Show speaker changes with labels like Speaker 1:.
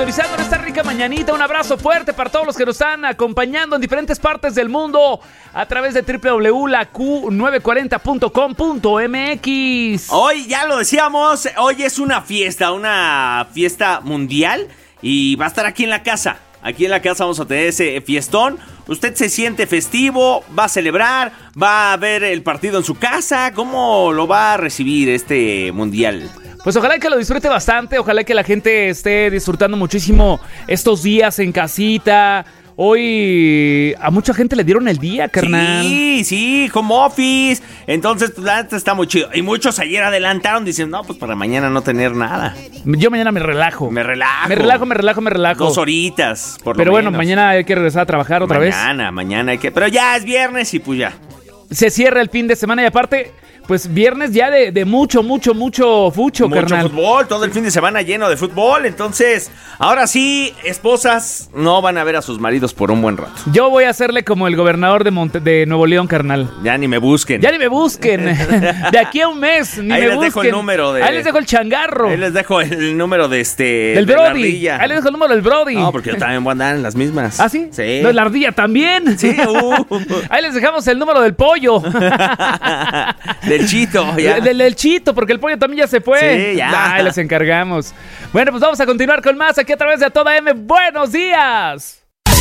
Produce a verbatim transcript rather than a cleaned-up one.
Speaker 1: sintonizando en esta rica mañanita. Un abrazo fuerte para todos los que nos están acompañando en diferentes partes del mundo a través de doble u doble u doble u punto la q novecientos cuarenta punto com punto m x.
Speaker 2: Hoy, ya lo decíamos, hoy es una fiesta, una fiesta mundial y va a estar aquí en la casa. Aquí en la casa vamos a tener ese fiestón. ¿Usted se siente festivo? ¿Va a celebrar? ¿Va a ver el partido en su casa? ¿Cómo lo va a recibir este mundial?
Speaker 1: Pues ojalá que lo disfrute bastante, ojalá que la gente esté disfrutando muchísimo estos días en casita. Hoy a mucha gente le dieron el día, carnal.
Speaker 2: Sí, sí, home office. Entonces, pues, la neta está muy chido. Y muchos ayer adelantaron diciendo, no, pues para mañana no tener nada.
Speaker 1: Yo mañana me relajo.
Speaker 2: Me relajo.
Speaker 1: Me relajo, me relajo, me relajo.
Speaker 2: Dos horitas, por lo
Speaker 1: Pero bueno,
Speaker 2: menos.
Speaker 1: mañana hay que regresar a trabajar otra
Speaker 2: mañana,
Speaker 1: vez.
Speaker 2: Mañana, mañana hay que... Pero ya es viernes y pues ya.
Speaker 1: Se cierra el fin de semana y aparte... Pues viernes ya de, de mucho, mucho, mucho fucho,
Speaker 2: mucho
Speaker 1: carnal.
Speaker 2: Mucho fútbol, todo el fin de semana lleno de fútbol. Entonces, ahora sí, esposas no van a ver a sus maridos por un buen rato.
Speaker 1: Yo voy a hacerle como el gobernador de, Monte, de Nuevo León, carnal.
Speaker 2: Ya ni me busquen.
Speaker 1: Ya ni me busquen. De aquí a un mes, ni
Speaker 2: Ahí
Speaker 1: me
Speaker 2: les
Speaker 1: busquen.
Speaker 2: dejo el número de...
Speaker 1: Ahí les dejo el changarro.
Speaker 2: Ahí les dejo el número de este...
Speaker 1: Del
Speaker 2: de
Speaker 1: Brody.
Speaker 2: la ardilla.
Speaker 1: Ahí les dejo el número del Brody.
Speaker 2: No, porque yo también voy a andar en las mismas.
Speaker 1: ¿Ah, sí?
Speaker 2: Sí.
Speaker 1: ¿No, la ardilla también?
Speaker 2: Sí. Uh.
Speaker 1: Ahí les dejamos el número del pollo.
Speaker 2: Del Chito, ya.
Speaker 1: Del, del Chito, porque el pollo también ya se fue.
Speaker 2: Sí, ya.
Speaker 1: Ahí les encargamos. Bueno, pues vamos a continuar con más aquí a través de A Toda M. ¡Buenos días!